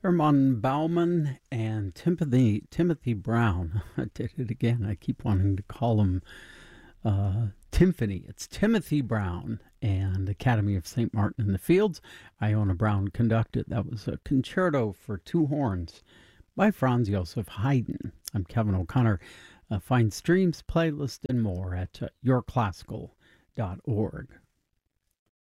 Herman Bauman and Timothy Brown. I did it again. I keep wanting to call him Timpani. It's Timothy Brown and Academy of St. Martin in the Fields. Iona Brown conducted. That was a concerto for two horns by Franz Joseph Haydn. I'm Kevin O'Connor. Find streams, playlist, and more at yourclassical.org.